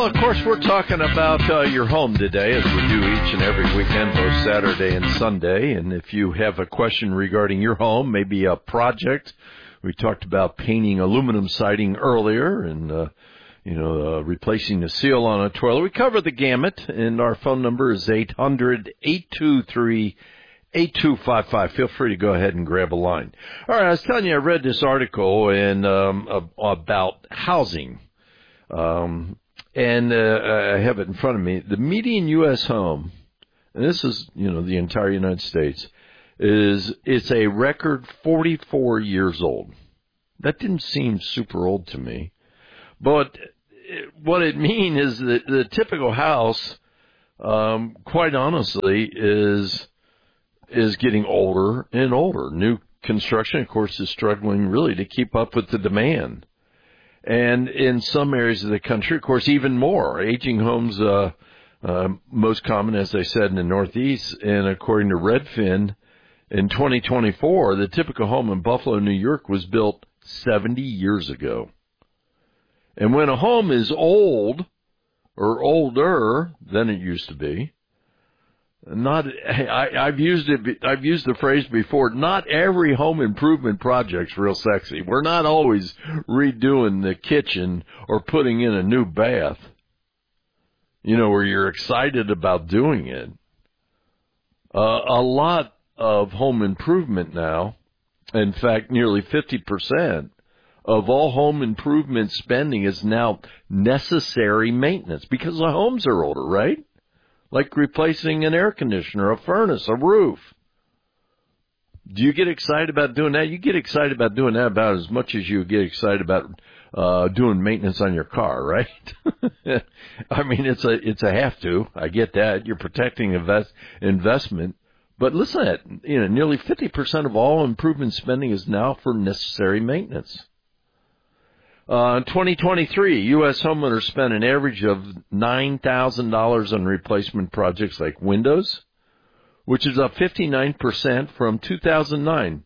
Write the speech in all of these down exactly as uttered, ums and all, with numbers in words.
Well, of course, we're talking about uh, your home today, as we do each and every weekend, both Saturday and Sunday. And if you have a question regarding your home, maybe a project, we talked about painting aluminum siding earlier and, uh, you know, uh, replacing the seal on a toilet. We cover the gamut, and our phone number is eight hundred, eight two three, eight two five five. Feel free to go ahead and grab a line. All right, I was telling you, I read this article in, um, about housing. Um, and uh, I have it in front of me. The median U S home, and this is, you know, the entire United States, is it's a record forty-four years old. That didn't seem super old to me. But what it means is that the typical house, um, quite honestly, is is getting older and older. New construction, of course, is struggling really to keep up with the demand. And in some areas of the country, of course, even more. Aging homes, uh, uh, most common, as I said, in the Northeast. And according to Redfin, in twenty twenty-four, the typical home in Buffalo, New York, was built seventy years ago. And when a home is old or older than it used to be, not I, I've used it. I've used the phrase before. Not every home improvement project's real sexy. We're not always redoing the kitchen or putting in a new bath. You know, where you're excited about doing it. Uh, a lot of home improvement now, in fact, nearly fifty percent of all home improvement spending is now necessary maintenance because the homes are older, right? Like replacing an air conditioner, a furnace, a roof. Do you get excited about doing that? You get excited about doing that about as much as you get excited about uh doing maintenance on your car, right? I mean, it's a it's a have to. I get that. You're protecting invest, investment. But listen to it, you know, nearly fifty percent of all improvement spending is now for necessary maintenance. Uh, in twenty twenty-three, U S homeowners spent an average of nine thousand dollars on replacement projects like windows, which is up fifty-nine percent from two thousand nine.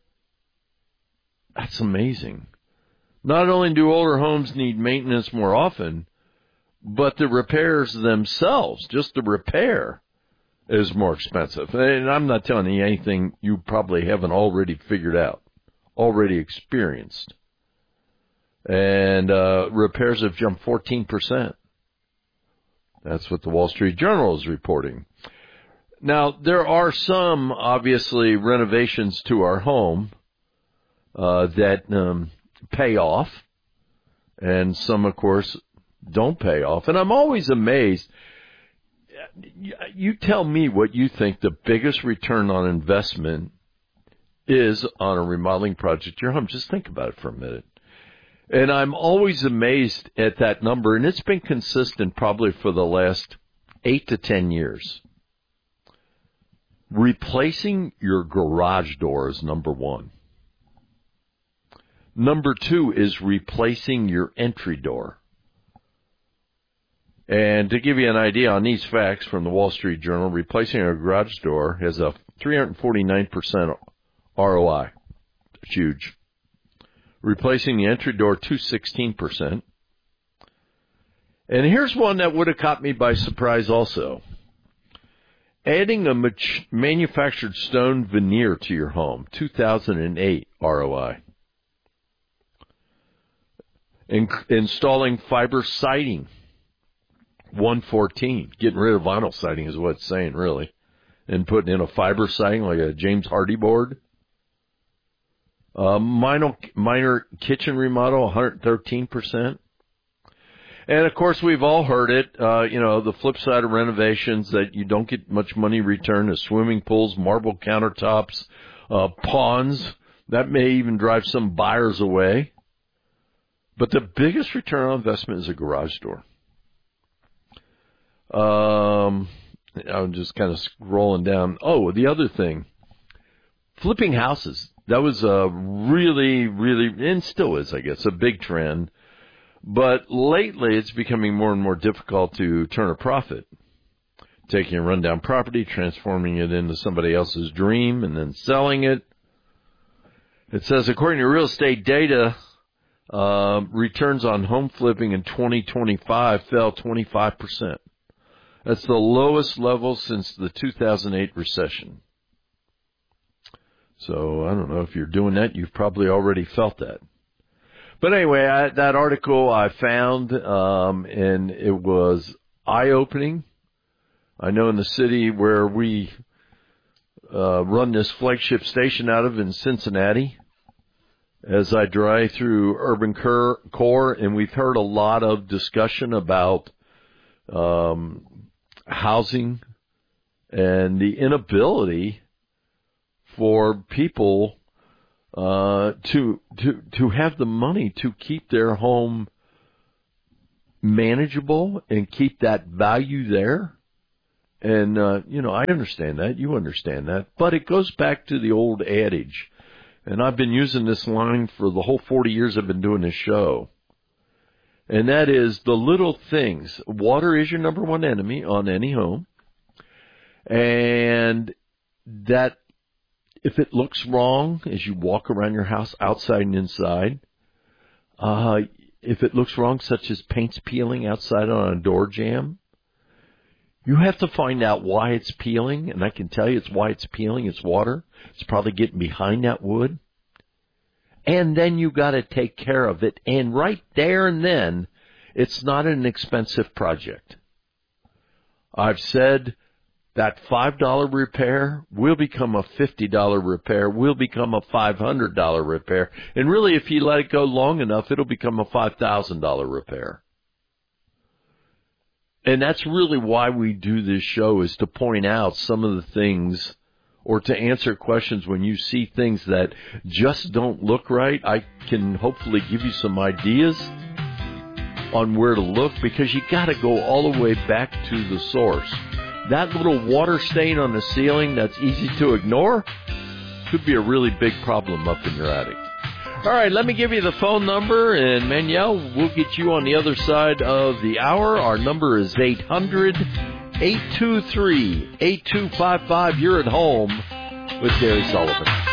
That's amazing. Not only do older homes need maintenance more often, but the repairs themselves, just the repair, is more expensive. And I'm not telling you anything you probably haven't already figured out, already experienced. And uh, repairs have jumped fourteen percent. That's what the Wall Street Journal is reporting. Now, there are some, obviously, renovations to our home uh, that um, pay off, and some, of course, don't pay off. And I'm always amazed. You tell me what you think the biggest return on investment is on a remodeling project at your home. Just think about it for a minute. And I'm always amazed at that number, and it's been consistent probably for the last eight to ten years. Replacing your garage door is number one. Number two is replacing your entry door. And to give you an idea on these facts from the Wall Street Journal, replacing a garage door has a three hundred forty-nine percent R O I. It's huge. Replacing the entry door, two hundred sixteen percent. And here's one that would have caught me by surprise also. Adding a manufactured stone veneer to your home, two thousand eight R O I. In- installing fiber siding, one fourteen. Getting rid of vinyl siding is what it's saying, really. And putting in a fiber siding like a James Hardie board. Uh, minor, minor kitchen remodel, one hundred thirteen percent. And, of course, we've all heard it, uh, you know, the flip side of renovations that you don't get much money returned is swimming pools, marble countertops, uh, ponds. That may even drive some buyers away. But the biggest return on investment is a garage door. Um, I'm just kind of scrolling down. Oh, the other thing, flipping houses. That was a really, really, and still is, I guess, a big trend. But lately, it's becoming more and more difficult to turn a profit. Taking a rundown property, transforming it into somebody else's dream, and then selling it. It says, according to real estate data, uh, returns on home flipping in twenty twenty-five fell twenty-five percent. That's the lowest level since the two thousand eight recession. So I don't know if you're doing that. You've probably already felt that. But anyway, I, that article I found, um, and it was eye-opening. I know in the city where we uh, run this flagship station out of in Cincinnati, as I drive through urban core, and we've heard a lot of discussion about um, housing and the inability for people uh, to to to have the money to keep their home manageable and keep that value there. And, uh, you know, I understand that. You understand that. But it goes back to the old adage. And I've been using this line for the whole forty years I've been doing this show. And that is the little things. Water is your number one enemy on any home. And that if it looks wrong as you walk around your house outside and inside, uh, if it looks wrong, such as paint's peeling outside on a door jamb, you have to find out why it's peeling, and I can tell you it's why it's peeling. It's water. It's probably getting behind that wood. And then you got to take care of it. And right there and then, it's not an expensive project. I've said that five dollars repair will become a fifty dollars repair, will become a five hundred dollars repair. And really, if you let it go long enough, it'll become a five thousand dollars repair. And that's really why we do this show, is to point out some of the things, or to answer questions when you see things that just don't look right. I can hopefully give you some ideas on where to look, because you got to go all the way back to the source. That little water stain on the ceiling that's easy to ignore could be a really big problem up in your attic. All right, let me give you the phone number, and Manuel, we'll get you on the other side of the hour. Our number is eight hundred, eight two three, eight two five five. You're at home with Gary Sullivan.